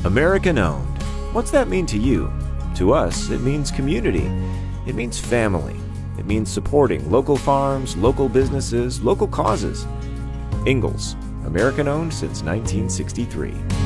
American owned. What's that mean to you? To us, it means community. It means family. It means supporting local farms, local businesses, local causes. Ingalls, American owned since 1963.